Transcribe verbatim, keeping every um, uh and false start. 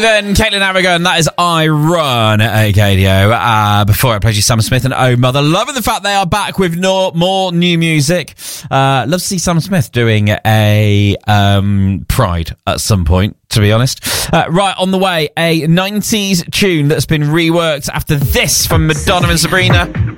Stephen, Caitlin Aragon, that is I Run at Acadio. Uh, before I played you Sam Smith and Oh Mother. Loving the fact they are back with no, more new music. Uh, love to see Sam Smith doing a um, Pride at some point, to be honest. Uh, right, on the way, a nineties tune that's been reworked after this from Madonna and Sabrina.